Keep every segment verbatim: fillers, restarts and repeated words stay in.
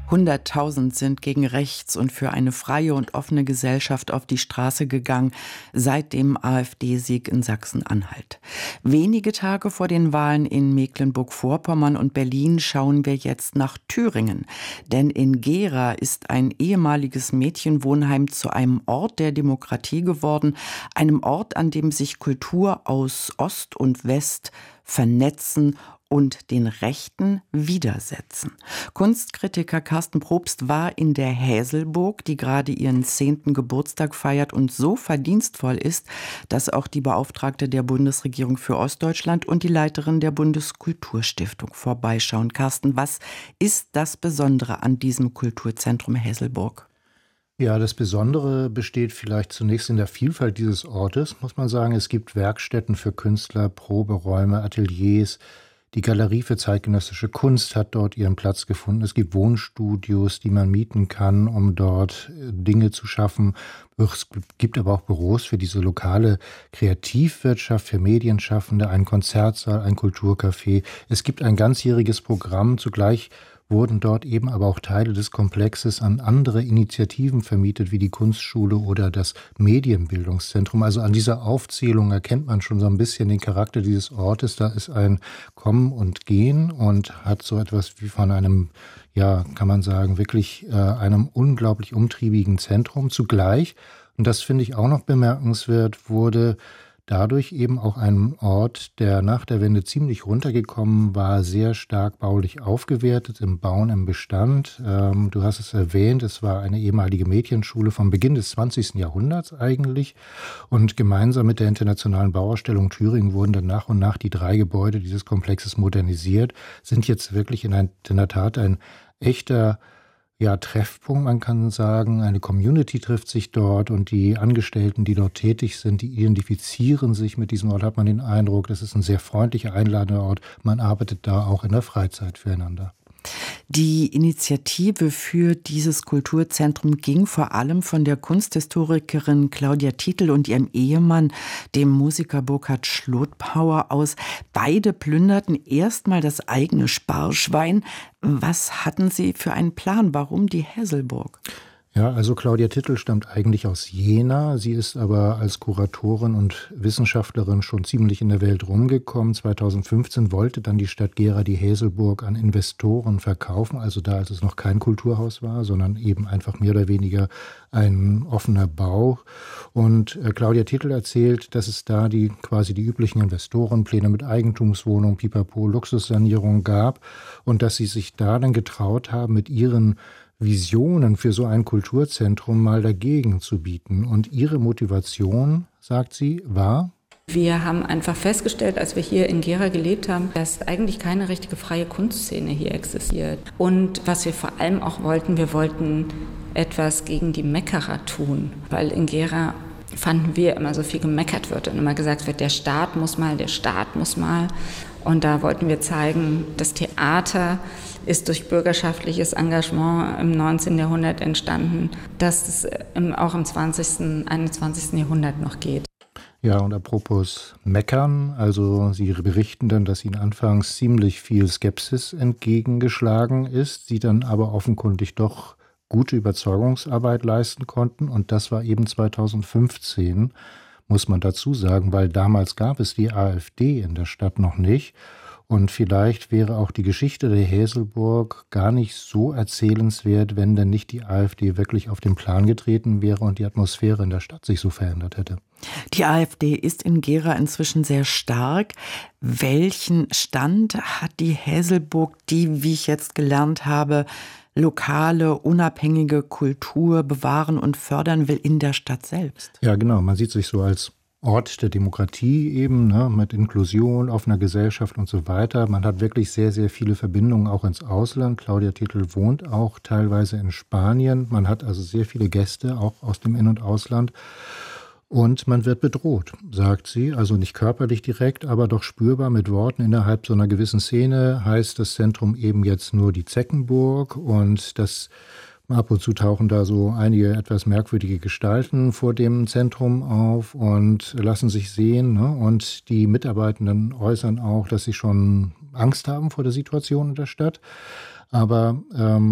Hunderttausend sind gegen rechts und für eine freie und offene Gesellschaft auf die Straße gegangen seit dem AfD-Sieg in Sachsen-Anhalt. Wenige Tage vor den Wahlen in Mecklenburg-Vorpommern und Berlin schauen wir jetzt nach Thüringen. Denn in Gera ist ein ehemaliges Mädchenwohnheim zu einem Ort der Demokratie geworden, einem Ort, an dem sich Kultur aus Ost und West vernetzen und den Rechten widersetzen. Kunstkritiker Carsten Probst war in der Häselburg, die gerade ihren zehnten Geburtstag feiert und so verdienstvoll ist, dass auch die Beauftragte der Bundesregierung für Ostdeutschland und die Leiterin der Bundeskulturstiftung vorbeischauen. Carsten, was ist das Besondere an diesem Kulturzentrum Häselburg? Ja, das Besondere besteht vielleicht zunächst in der Vielfalt dieses Ortes, muss man sagen. Es gibt Werkstätten für Künstler, Proberäume, Ateliers. Die Galerie für zeitgenössische Kunst hat dort ihren Platz gefunden. Es gibt Wohnstudios, die man mieten kann, um dort Dinge zu schaffen. Es gibt aber auch Büros für diese lokale Kreativwirtschaft, für Medienschaffende, einen Konzertsaal, ein Kulturcafé. Es gibt ein ganzjähriges Programm. Zugleich wurden dort eben aber auch Teile des Komplexes an andere Initiativen vermietet, wie die Kunstschule oder das Medienbildungszentrum. Also an dieser Aufzählung erkennt man schon so ein bisschen den Charakter dieses Ortes. Da ist ein Kommen und Gehen und hat so etwas wie von einem, ja, kann man sagen, wirklich äh, einem unglaublich umtriebigen Zentrum. Zugleich, und das finde ich auch noch bemerkenswert, wurde dadurch eben auch ein Ort, der nach der Wende ziemlich runtergekommen war, sehr stark baulich aufgewertet, im Bauen, im Bestand. Ähm, du hast es erwähnt, es war eine ehemalige Mädchenschule vom Beginn des zwanzigsten Jahrhunderts eigentlich. Und gemeinsam mit der Internationalen Bauausstellung Thüringen wurden dann nach und nach die drei Gebäude dieses Komplexes modernisiert, sind jetzt wirklich in, ein, in der Tat ein echter Ja, Treffpunkt, man kann sagen. Eine Community trifft sich dort und die Angestellten, die dort tätig sind, die identifizieren sich mit diesem Ort, hat man den Eindruck. Das ist ein sehr freundlicher, einladender Ort. Man arbeitet da auch in der Freizeit füreinander. Die Initiative für dieses Kulturzentrum ging vor allem von der Kunsthistorikerin Claudia Titel und ihrem Ehemann, dem Musiker Burkhard Schlotbauer, aus. Beide plünderten erstmal das eigene Sparschwein. Was hatten Sie für einen Plan? Warum die Häselburg? Ja, also Claudia Titel stammt eigentlich aus Jena. Sie ist aber als Kuratorin und Wissenschaftlerin schon ziemlich in der Welt rumgekommen. zweitausendfünfzehn wollte dann die Stadt Gera die Häselburg an Investoren verkaufen, also da, als es noch kein Kulturhaus war, sondern eben einfach mehr oder weniger ein offener Bau. Und äh, Claudia Titel erzählt, dass es da die quasi die üblichen Investorenpläne mit Eigentumswohnungen, Pipapo, Luxussanierung gab und dass sie sich da dann getraut haben, mit ihren Visionen für so ein Kulturzentrum mal dagegen zu bieten. Und ihre Motivation, sagt sie, war: Wir haben einfach festgestellt, als wir hier in Gera gelebt haben, dass eigentlich keine richtige freie Kunstszene hier existiert. Und was wir vor allem auch wollten, wir wollten etwas gegen die Meckerer tun, weil in Gera fanden wir immer so viel gemeckert wird und immer gesagt wird, der Staat muss mal, der Staat muss mal. Und da wollten wir zeigen, das Theater ist durch bürgerschaftliches Engagement im neunzehnten Jahrhundert entstanden, dass es auch im zwanzigsten, einundzwanzigsten Jahrhundert noch geht. Ja, und apropos Meckern, also Sie berichten dann, dass Ihnen anfangs ziemlich viel Skepsis entgegengeschlagen ist, Sie dann aber offenkundig doch gute Überzeugungsarbeit leisten konnten. Und das war eben zweitausendfünfzehn, muss man dazu sagen, weil damals gab es die AfD in der Stadt noch nicht. Und vielleicht wäre auch die Geschichte der Häselburg gar nicht so erzählenswert, wenn denn nicht die AfD wirklich auf den Plan getreten wäre und die Atmosphäre in der Stadt sich so verändert hätte. Die AfD ist in Gera inzwischen sehr stark. Welchen Stand hat die Häselburg, die, wie ich jetzt gelernt habe, lokale, unabhängige Kultur bewahren und fördern will in der Stadt selbst? Ja, genau. Man sieht sich so als Ort der Demokratie eben, ne, mit Inklusion, offener Gesellschaft und so weiter. Man hat wirklich sehr, sehr viele Verbindungen auch ins Ausland. Claudia Titel wohnt auch teilweise in Spanien. Man hat also sehr viele Gäste, auch aus dem In- und Ausland. Und man wird bedroht, sagt sie, also nicht körperlich direkt, aber doch spürbar mit Worten. Innerhalb so einer gewissen Szene heißt das Zentrum eben jetzt nur die Zeckenburg und das ab und zu tauchen da so einige etwas merkwürdige Gestalten vor dem Zentrum auf und lassen sich sehen. Ne? Und die Mitarbeitenden äußern auch, dass sie schon Angst haben vor der Situation in der Stadt. Aber ähm,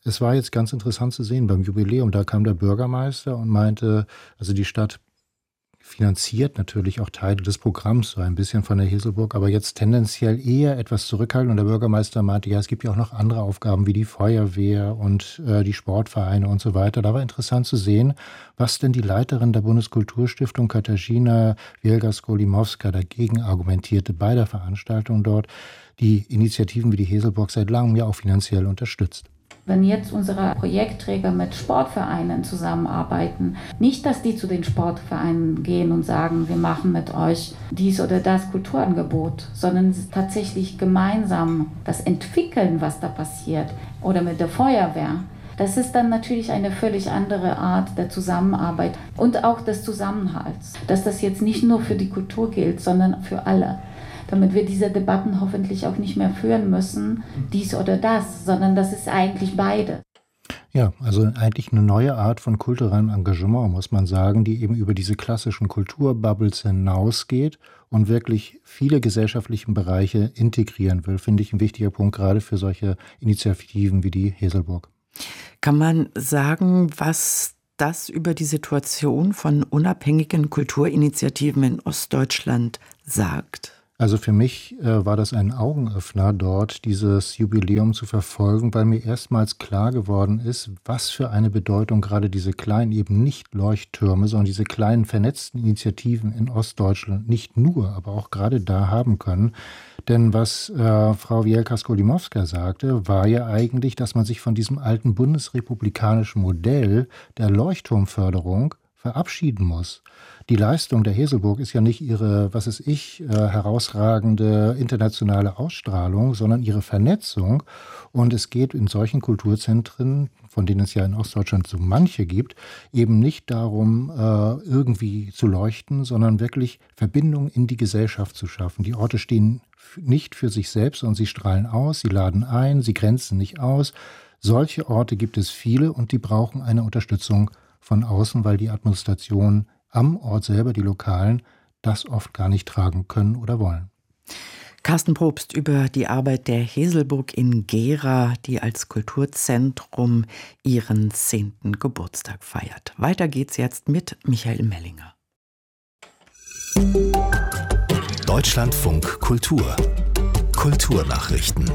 Es war jetzt ganz interessant zu sehen beim Jubiläum, da kam der Bürgermeister und meinte, also die Stadt finanziert natürlich auch Teile des Programms, so ein bisschen von der Heselburg, aber jetzt tendenziell eher etwas zurückhaltend. Und der Bürgermeister meinte, ja, es gibt ja auch noch andere Aufgaben wie die Feuerwehr und äh, die Sportvereine und so weiter. Da war interessant zu sehen, was denn die Leiterin der Bundeskulturstiftung, Katarzyna Wielga-Skolimowska, dagegen argumentierte bei der Veranstaltung dort, die Initiativen wie die Heselburg seit langem ja auch finanziell unterstützt. Wenn jetzt unsere Projektträger mit Sportvereinen zusammenarbeiten, nicht, dass die zu den Sportvereinen gehen und sagen, wir machen mit euch dies oder das Kulturangebot, sondern tatsächlich gemeinsam das entwickeln, was da passiert, oder mit der Feuerwehr. Das ist dann natürlich eine völlig andere Art der Zusammenarbeit und auch des Zusammenhalts. Dass das jetzt nicht nur für die Kultur gilt, sondern für alle. Damit wir diese Debatten hoffentlich auch nicht mehr führen müssen, dies oder das, sondern das ist eigentlich beide. Ja, also eigentlich eine neue Art von kulturellem Engagement, muss man sagen, die eben über diese klassischen Kulturbubbles hinausgeht und wirklich viele gesellschaftliche Bereiche integrieren will, finde ich ein wichtiger Punkt, gerade für solche Initiativen wie die Heselburg. Kann man sagen, was das über die Situation von unabhängigen Kulturinitiativen in Ostdeutschland sagt? Also für mich äh, war das ein Augenöffner, dort dieses Jubiläum zu verfolgen, weil mir erstmals klar geworden ist, was für eine Bedeutung gerade diese kleinen, eben nicht Leuchttürme, sondern diese kleinen vernetzten Initiativen in Ostdeutschland nicht nur, aber auch gerade da haben können. Denn was äh, Frau Wielga-Skolimowska sagte, war ja eigentlich, dass man sich von diesem alten bundesrepublikanischen Modell der Leuchtturmförderung verabschieden muss. Die Leistung der Heselburg ist ja nicht ihre, was weiß ich, äh, herausragende internationale Ausstrahlung, sondern ihre Vernetzung. Und es geht in solchen Kulturzentren, von denen es ja in Ostdeutschland so manche gibt, eben nicht darum, äh, irgendwie zu leuchten, sondern wirklich Verbindungen in die Gesellschaft zu schaffen. Die Orte stehen f- nicht für sich selbst, sondern sie strahlen aus, sie laden ein, sie grenzen nicht aus. Solche Orte gibt es viele und die brauchen eine Unterstützung von außen, weil die Administration am Ort selber, die Lokalen, das oft gar nicht tragen können oder wollen. Carsten Probst über die Arbeit der Heselburg in Gera, die als Kulturzentrum ihren zehnten Geburtstag feiert. Weiter geht's jetzt mit Michael Mellinger. Deutschlandfunk Kultur. Kulturnachrichten.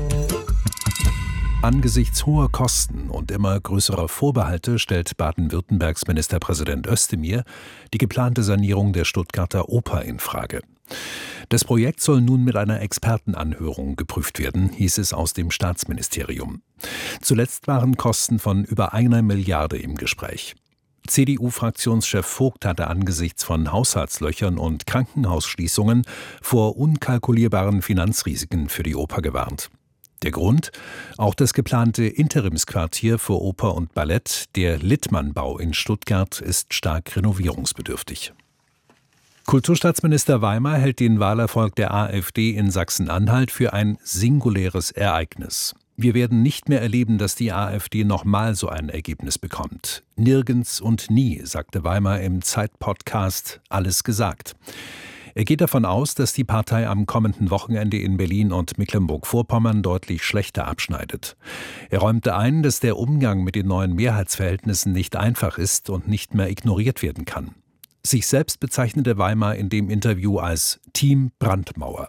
Angesichts hoher Kosten und immer größerer Vorbehalte stellt Baden-Württembergs Ministerpräsident Özdemir die geplante Sanierung der Stuttgarter Oper in Frage. Das Projekt soll nun mit einer Expertenanhörung geprüft werden, hieß es aus dem Staatsministerium. Zuletzt waren Kosten von über einer Milliarde im Gespräch. C D U-Fraktionschef Vogt hatte angesichts von Haushaltslöchern und Krankenhausschließungen vor unkalkulierbaren Finanzrisiken für die Oper gewarnt. Der Grund? Auch das geplante Interimsquartier für Oper und Ballett, der Littmann-Bau in Stuttgart, ist stark renovierungsbedürftig. Kulturstaatsminister Weimer hält den Wahlerfolg der AfD in Sachsen-Anhalt für ein singuläres Ereignis. Wir werden nicht mehr erleben, dass die AfD nochmal so ein Ergebnis bekommt. Nirgends und nie, sagte Weimer im Zeit-Podcast Alles gesagt. Er geht davon aus, dass die Partei am kommenden Wochenende in Berlin und Mecklenburg-Vorpommern deutlich schlechter abschneidet. Er räumte ein, dass der Umgang mit den neuen Mehrheitsverhältnissen nicht einfach ist und nicht mehr ignoriert werden kann. Sich selbst bezeichnete Weimer in dem Interview als Team Brandmauer.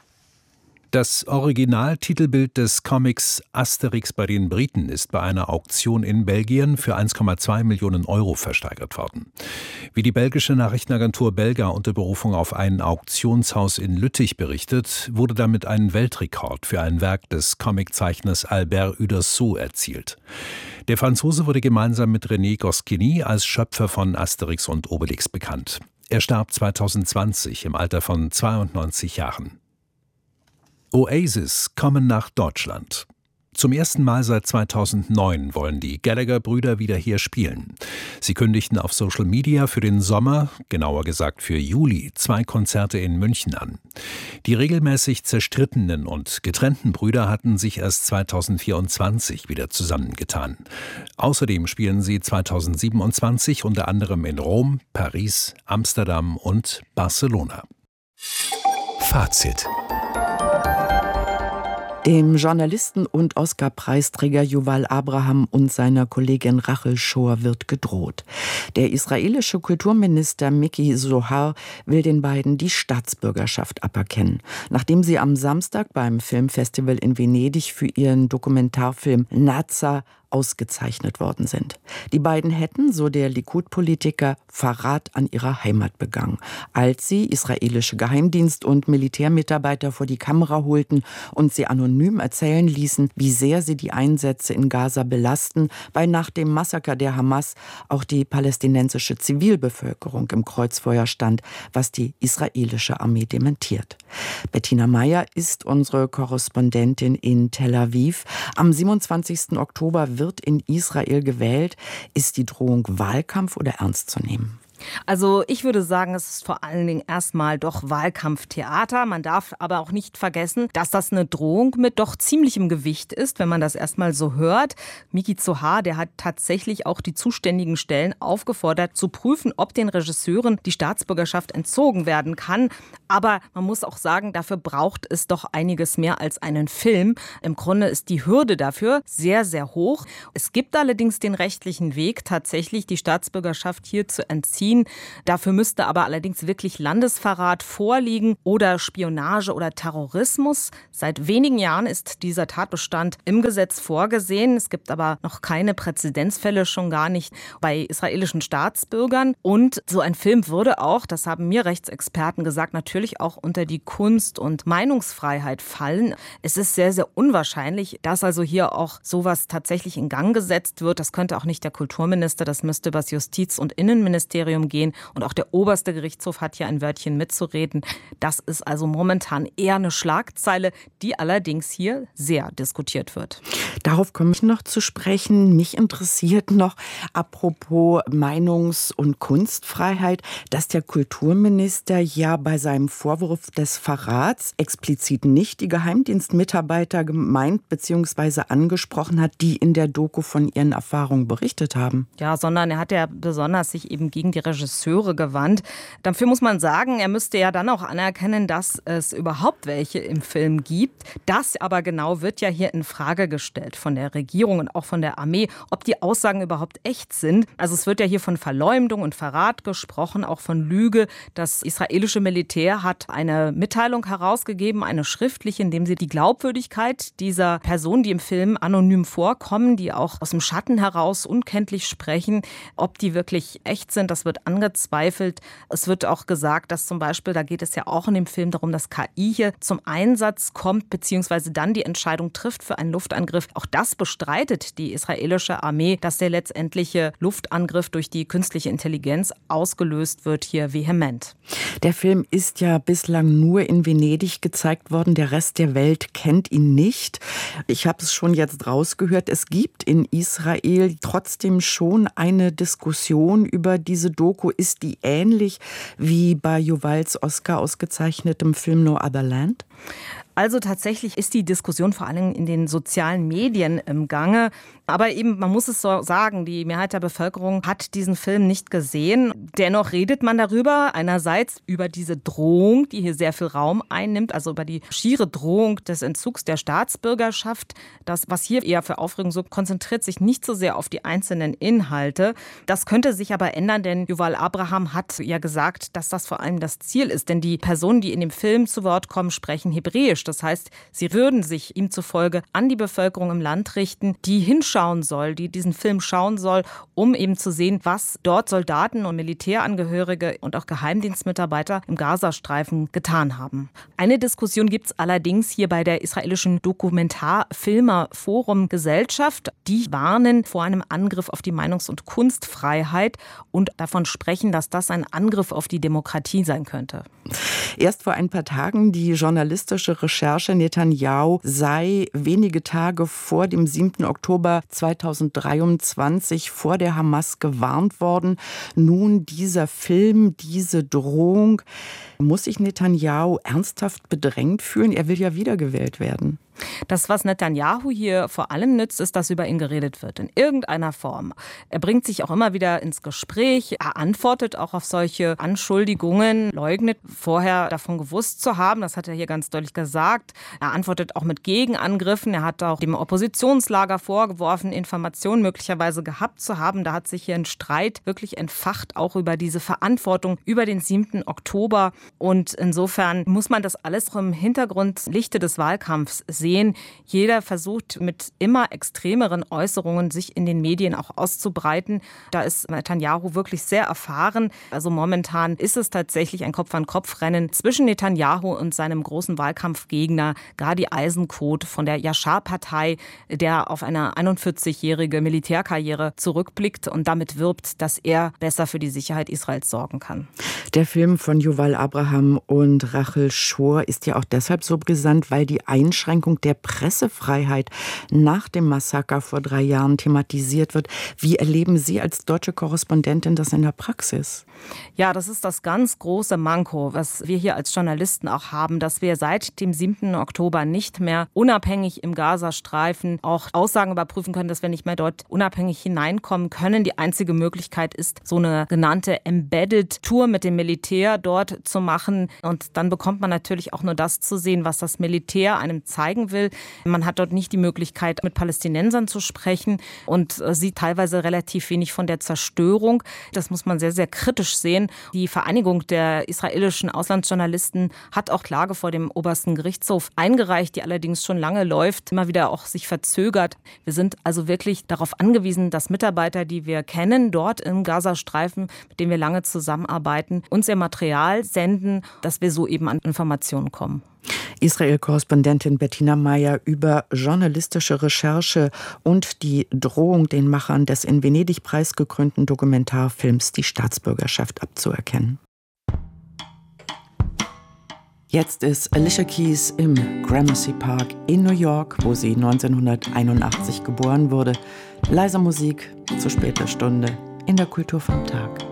Das Originaltitelbild des Comics Asterix bei den Briten ist bei einer Auktion in Belgien für eins Komma zwei Millionen Euro versteigert worden. Wie die belgische Nachrichtenagentur Belga unter Berufung auf ein Auktionshaus in Lüttich berichtet, wurde damit ein Weltrekord für ein Werk des Comiczeichners Albert Uderzo erzielt. Der Franzose wurde gemeinsam mit René Goscinny als Schöpfer von Asterix und Obelix bekannt. Er starb zweitausendzwanzig im Alter von zweiundneunzig Jahren. Oasis kommen nach Deutschland. Zum ersten Mal seit zweitausendneun wollen die Gallagher-Brüder wieder hier spielen. Sie kündigten auf Social Media für den Sommer, genauer gesagt für Juli, zwei Konzerte in München an. Die regelmäßig zerstrittenen und getrennten Brüder hatten sich erst zweitausendvierundzwanzig wieder zusammengetan. Außerdem spielen sie zweitausendsiebenundzwanzig unter anderem in Rom, Paris, Amsterdam und Barcelona. Fazit. Dem Journalisten und Oscar-Preisträger Yuval Abraham und seiner Kollegin Rachel Shor wird gedroht. Der israelische Kulturminister Miki Zohar will den beiden die Staatsbürgerschaft aberkennen, nachdem sie am Samstag beim Filmfestival in Venedig für ihren Dokumentarfilm Nazar ausgezeichnet worden sind. Die beiden hätten, so der Likud-Politiker, Verrat an ihrer Heimat begangen, als sie israelische Geheimdienst- und Militärmitarbeiter vor die Kamera holten und sie anonym erzählen ließen, wie sehr sie die Einsätze in Gaza belasten, weil nach dem Massaker der Hamas auch die palästinensische Zivilbevölkerung im Kreuzfeuer stand, was die israelische Armee dementiert. Bettina Meyer ist unsere Korrespondentin in Tel Aviv. Am siebenundzwanzigsten Oktober wird in Israel gewählt. Ist die Drohung Wahlkampf oder ernst zu nehmen? Also ich würde sagen, es ist vor allen Dingen erstmal doch Wahlkampftheater. Man darf aber auch nicht vergessen, dass das eine Drohung mit doch ziemlichem Gewicht ist, wenn man das erstmal so hört. Miki Zohar, der hat tatsächlich auch die zuständigen Stellen aufgefordert, zu prüfen, ob den Regisseuren die Staatsbürgerschaft entzogen werden kann. Aber man muss auch sagen, dafür braucht es doch einiges mehr als einen Film. Im Grunde ist die Hürde dafür sehr, sehr hoch. Es gibt allerdings den rechtlichen Weg, tatsächlich die Staatsbürgerschaft hier zu entziehen. Dafür müsste aber allerdings wirklich Landesverrat vorliegen oder Spionage oder Terrorismus. Seit wenigen Jahren ist dieser Tatbestand im Gesetz vorgesehen. Es gibt aber noch keine Präzedenzfälle, schon gar nicht bei israelischen Staatsbürgern. Und so ein Film würde auch, das haben mir Rechtsexperten gesagt, natürlich auch unter die Kunst- und Meinungsfreiheit fallen. Es ist sehr, sehr unwahrscheinlich, dass also hier auch sowas tatsächlich in Gang gesetzt wird. Das könnte auch nicht der Kulturminister, das müsste über das Justiz- und Innenministerium gehen. Und auch der oberste Gerichtshof hat hier ein Wörtchen mitzureden. Das ist also momentan eher eine Schlagzeile, die allerdings hier sehr diskutiert wird. Darauf komme ich noch zu sprechen. Mich interessiert noch, apropos Meinungs- und Kunstfreiheit, dass der Kulturminister ja bei seinem Vorwurf des Verrats explizit nicht die Geheimdienstmitarbeiter gemeint bzw. angesprochen hat, die in der Doku von ihren Erfahrungen berichtet haben. Ja, sondern er hat ja besonders sich eben gegen die Regisseure gewandt. Dafür muss man sagen, er müsste ja dann auch anerkennen, dass es überhaupt welche im Film gibt. Das aber genau wird ja hier in Frage gestellt von der Regierung und auch von der Armee, ob die Aussagen überhaupt echt sind. Also es wird ja hier von Verleumdung und Verrat gesprochen, auch von Lüge. Das israelische Militär hat eine Mitteilung herausgegeben, eine schriftliche, in dem sie die Glaubwürdigkeit dieser Personen, die im Film anonym vorkommen, die auch aus dem Schatten heraus unkenntlich sprechen, ob die wirklich echt sind. Das wird angezweifelt. Es wird auch gesagt, dass zum Beispiel, da geht es ja auch in dem Film darum, dass K I hier zum Einsatz kommt, beziehungsweise dann die Entscheidung trifft für einen Luftangriff. Auch das bestreitet die israelische Armee, dass der letztendliche Luftangriff durch die künstliche Intelligenz ausgelöst wird, hier vehement. Der Film ist ja bislang nur in Venedig gezeigt worden. Der Rest der Welt kennt ihn nicht. Ich habe es schon jetzt rausgehört. Es gibt in Israel trotzdem schon eine Diskussion über diese Doku. Ist die ähnlich wie bei Yuvals Oscar ausgezeichnetem Film No Other Land? Also tatsächlich ist die Diskussion vor allem in den sozialen Medien im Gange. Aber eben, man muss es so sagen, die Mehrheit der Bevölkerung hat diesen Film nicht gesehen. Dennoch redet man darüber, einerseits über diese Drohung, die hier sehr viel Raum einnimmt, also über die schiere Drohung des Entzugs der Staatsbürgerschaft. Das, was hier eher für Aufregung sorgt, konzentriert sich nicht so sehr auf die einzelnen Inhalte. Das könnte sich aber ändern, denn Yuval Abraham hat ja gesagt, dass das vor allem das Ziel ist. Denn die Personen, die in dem Film zu Wort kommen, sprechen Hebräisch. Das heißt, sie würden sich ihm zufolge an die Bevölkerung im Land richten, die hinschauen soll, die diesen Film schauen soll, um eben zu sehen, was dort Soldaten und Militärangehörige und auch Geheimdienstmitarbeiter im Gazastreifen getan haben. Eine Diskussion gibt es allerdings hier bei der israelischen Dokumentarfilmer-Forum-Gesellschaft. Die warnen vor einem Angriff auf die Meinungs- und Kunstfreiheit und davon sprechen, dass das ein Angriff auf die Demokratie sein könnte. Erst vor ein paar Tagen die journalistische Recherche, Netanyahu sei wenige Tage vor dem siebten Oktober zweitausenddreiundzwanzig vor der Hamas gewarnt worden. Nun dieser Film, diese Drohung. Muss sich Netanyahu ernsthaft bedrängt fühlen? Er will ja wiedergewählt werden. Das, was Netanyahu hier vor allem nützt, ist, dass über ihn geredet wird, in irgendeiner Form. Er bringt sich auch immer wieder ins Gespräch, er antwortet auch auf solche Anschuldigungen, leugnet vorher davon gewusst zu haben, das hat er hier ganz deutlich gesagt. Er antwortet auch mit Gegenangriffen, er hat auch dem Oppositionslager vorgeworfen, Informationen möglicherweise gehabt zu haben. Da hat sich hier ein Streit wirklich entfacht, auch über diese Verantwortung über den siebten Oktober. Und insofern muss man das alles im Hintergrundlichte des Wahlkampfs sehen. Jeder versucht mit immer extremeren Äußerungen sich in den Medien auch auszubreiten. Da ist Netanyahu wirklich sehr erfahren. Also momentan ist es tatsächlich ein Kopf-an-Kopf-Rennen zwischen Netanyahu und seinem großen Wahlkampfgegner Gadi Eisenkot von der Yashar-Partei, der auf eine einundvierzigjährige Militärkarriere zurückblickt und damit wirbt, dass er besser für die Sicherheit Israels sorgen kann. Der Film von Yuval Abraham und Rachel Schor ist ja auch deshalb so brisant, weil die Einschränkung der Pressefreiheit nach dem Massaker vor drei Jahren thematisiert wird. Wie erleben Sie als deutsche Korrespondentin das in der Praxis? Ja, das ist das ganz große Manko, was wir hier als Journalisten auch haben, dass wir seit dem siebten Oktober nicht mehr unabhängig im Gazastreifen auch Aussagen überprüfen können, dass wir nicht mehr dort unabhängig hineinkommen können. Die einzige Möglichkeit ist, so eine genannte Embedded Tour mit dem Militär dort zu machen. Und dann bekommt man natürlich auch nur das zu sehen, was das Militär einem zeigen will. Man hat dort nicht die Möglichkeit, mit Palästinensern zu sprechen und sieht teilweise relativ wenig von der Zerstörung. Das muss man sehr, sehr kritisch sehen. Die Vereinigung der israelischen Auslandsjournalisten hat auch Klage vor dem obersten Gerichtshof eingereicht, die allerdings schon lange läuft, immer wieder auch sich verzögert. Wir sind also wirklich darauf angewiesen, dass Mitarbeiter, die wir kennen, dort im Gazastreifen, mit denen wir lange zusammenarbeiten, uns ihr Material senden, dass wir so eben an Informationen kommen. Israel-Korrespondentin Bettina Meyer über journalistische Recherche und die Drohung, den Machern des in Venedig preisgekrönten Dokumentarfilms die Staatsbürgerschaft abzuerkennen. Jetzt ist Alicia Keys im Gramercy Park in New York, wo sie neunzehnhunderteinundachtzig geboren wurde. Leise Musik zu später Stunde in der Kultur vom Tag.